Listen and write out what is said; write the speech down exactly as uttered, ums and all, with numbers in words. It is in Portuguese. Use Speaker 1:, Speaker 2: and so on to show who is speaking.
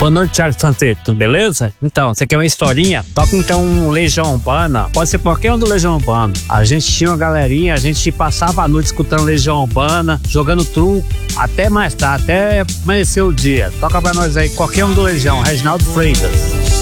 Speaker 1: Boa noite, Thiago Santeto, beleza? Então, você quer uma historinha? Toca então um Legião Urbana, pode ser qualquer um do Legião Urbana. A gente tinha uma galerinha, a gente passava a noite escutando Legião Urbana, jogando truco, até mais tarde, até amanhecer o dia. Toca pra nós aí, qualquer um do Legião, Reginaldo Freitas.